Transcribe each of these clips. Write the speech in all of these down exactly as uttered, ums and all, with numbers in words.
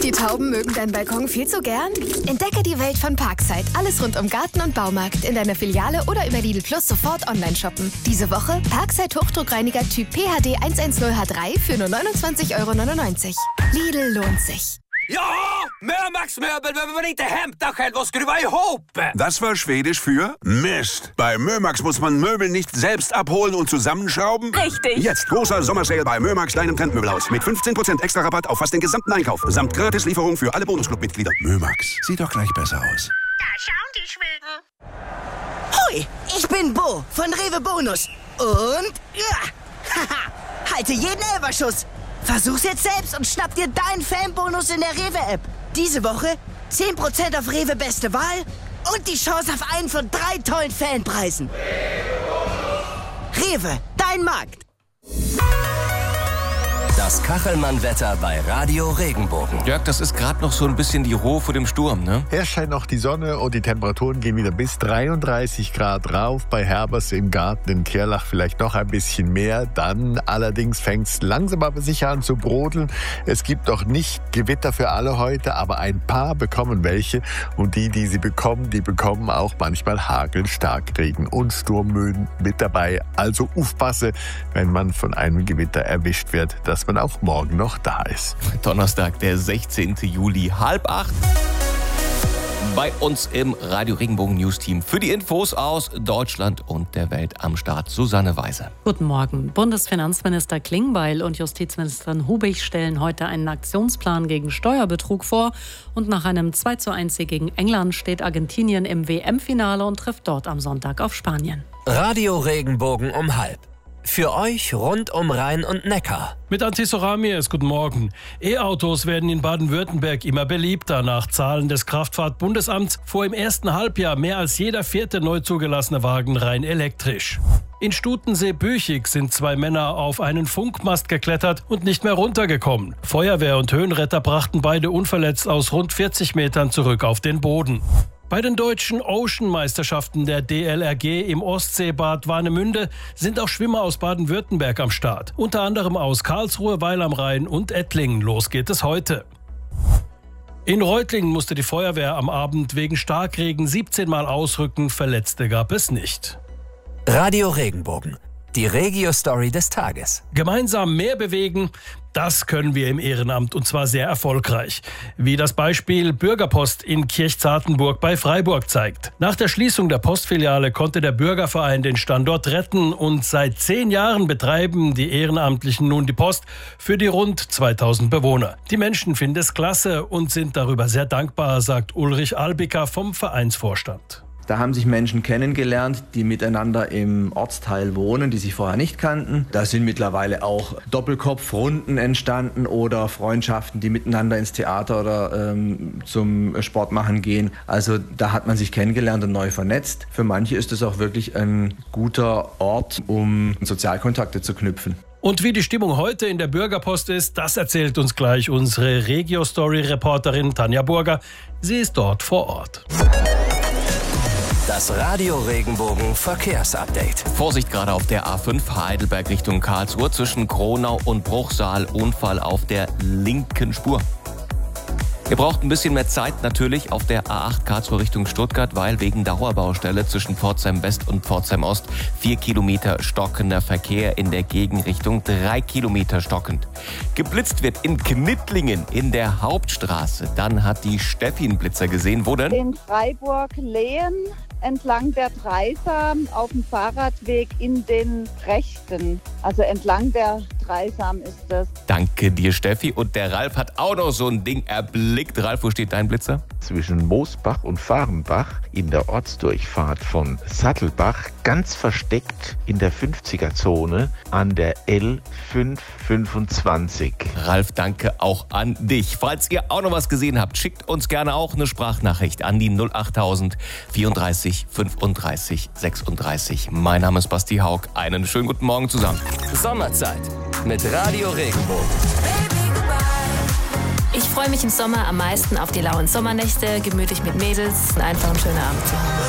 Die Tauben mögen deinen Balkon viel zu gern? Entdecke die Welt von Parkside. Alles rund um Garten und Baumarkt in deiner Filiale oder über Lidl Plus sofort online shoppen. Diese Woche Parkside Hochdruckreiniger Typ P H D hundertzehn H drei für nur neunundzwanzig Euro neunundneunzig. Lidl lohnt sich. Ja, Mömax-Möbel, wenn man inte hämtar själv och skruva ihop. Das war Schwedisch für Mist. Bei Mömax muss man Möbel nicht selbst abholen und zusammenschrauben. Richtig. Jetzt großer Sommersale bei Mömax, deinem Trendmöbelhaus. Mit fünfzehn Prozent extra Rabatt auf fast den gesamten Einkauf. Samt Gratislieferung für alle Bonusclub-Mitglieder. Mömax, sieht doch gleich besser aus. Da schauen die Schweden. Hoi, ich bin Bo von Rewe Bonus. Und, ja, haha, halte jeden Elberschuss. Versuch's jetzt selbst und schnapp dir deinen Fanbonus in der Rewe-App. Diese Woche zehn Prozent auf Rewe Beste Wahl und die Chance auf einen von drei tollen Fanpreisen. Rewe, dein Markt. Das Kachelmann-Wetter bei Radio Regenbogen. Jörg, das ist gerade noch so ein bisschen die Ruhe vor dem Sturm, ne? Erst scheint noch die Sonne und die Temperaturen gehen wieder bis dreiunddreißig Grad rauf. Bei Herbers im Garten in Kirlach vielleicht noch ein bisschen mehr. Dann allerdings fängt es langsam aber sicher an zu brodeln. Es gibt noch nicht Gewitter für alle heute, aber ein paar bekommen welche. Und die, die sie bekommen, die bekommen auch manchmal Hagel, Starkregen und Sturmböen mit dabei. Also aufpasse, wenn man von einem Gewitter erwischt wird, dass man auch morgen noch da ist. Donnerstag, der sechzehnten Juli, halb acht. Bei uns im Radio Regenbogen News Team für die Infos aus Deutschland und der Welt am Start Susanne Weise. Guten Morgen. Bundesfinanzminister Klingbeil und Justizministerin Hubig stellen heute einen Aktionsplan gegen Steuerbetrug vor. Und nach einem zwei zu eins Sieg gegen England steht Argentinien im W M-Finale und trifft dort am Sonntag auf Spanien. Radio Regenbogen um halb. Für euch rund um Rhein und Neckar. Mit Antisoramies, guten Morgen. E-Autos werden in Baden-Württemberg immer beliebter. Nach Zahlen des Kraftfahrtbundesamts fuhr im ersten Halbjahr mehr als jeder vierte neu zugelassene Wagen rein elektrisch. In Stutensee-Büchig sind zwei Männer auf einen Funkmast geklettert und nicht mehr runtergekommen. Feuerwehr und Höhenretter brachten beide unverletzt aus rund vierzig Metern zurück auf den Boden. Bei den deutschen Ocean-Meisterschaften der D L R G im Ostseebad Warnemünde sind auch Schwimmer aus Baden-Württemberg am Start. Unter anderem aus Karlsruhe, Weil am Rhein und Ettlingen. Los geht es heute. In Reutlingen musste die Feuerwehr am Abend wegen Starkregen siebzehn Mal ausrücken. Verletzte gab es nicht. Radio Regenbogen. Die Regio-Story des Tages. Gemeinsam mehr bewegen, das können wir im Ehrenamt und zwar sehr erfolgreich. Wie das Beispiel Bürgerpost in Kirchzartenburg bei Freiburg zeigt. Nach der Schließung der Postfiliale konnte der Bürgerverein den Standort retten und seit zehn Jahren betreiben die Ehrenamtlichen nun die Post für die rund zweitausend Bewohner. Die Menschen finden es klasse und sind darüber sehr dankbar, sagt Ulrich Albiker vom Vereinsvorstand. Da haben sich Menschen kennengelernt, die miteinander im Ortsteil wohnen, die sich vorher nicht kannten. Da sind mittlerweile auch Doppelkopfrunden entstanden oder Freundschaften, die miteinander ins Theater oder ähm, zum Sport machen gehen. Also da hat man sich kennengelernt und neu vernetzt. Für manche ist es auch wirklich ein guter Ort, um Sozialkontakte zu knüpfen. Und wie die Stimmung heute in der Bürgerpost ist, das erzählt uns gleich unsere Regio-Story-Reporterin Tanja Burger. Sie ist dort vor Ort. Das Radio Regenbogen Verkehrsupdate. Vorsicht gerade auf der A fünf Heidelberg Richtung Karlsruhe zwischen Kronau und Bruchsal. Unfall auf der linken Spur. Ihr braucht ein bisschen mehr Zeit natürlich auf der A acht Karlsruhe Richtung Stuttgart, weil wegen Dauerbaustelle zwischen Pforzheim West und Pforzheim Ost vier Kilometer stockender Verkehr in der Gegenrichtung, drei Kilometer stockend. Geblitzt wird in Knittlingen in der Hauptstraße. Dann hat die Steffi einen Blitzer gesehen. Wo denn? In Freiburg-Lehen entlang der Dreisam auf dem Fahrradweg in den Rechten. Also entlang der Dreisam ist das. Danke dir, Steffi. Und der Ralf hat auch noch so ein Ding erblickt. Ralf, wo steht dein Blitzer? Zwischen Moosbach und Fahrenbach in der Ortsdurchfahrt von Sattelbach, ganz versteckt in der fünfziger-Zone an der L fünf fünfundzwanzig. Ralf, danke auch an dich. Falls ihr auch noch was gesehen habt, schickt uns gerne auch eine Sprachnachricht an die null achttausend vierunddreißig fünfunddreißig sechsunddreißig. Mein Name ist Basti Haug. Einen schönen guten Morgen zusammen. Sommerzeit mit Radio Regenbogen. Ich freue mich im Sommer am meisten auf die lauen Sommernächte, gemütlich mit Mädels und einfach einen schönen Abend zu haben.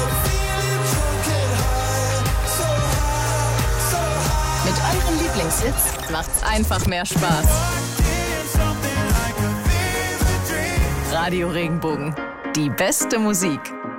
Mit eurem Lieblingshits macht's einfach mehr Spaß. Radio Regenbogen. Die beste Musik.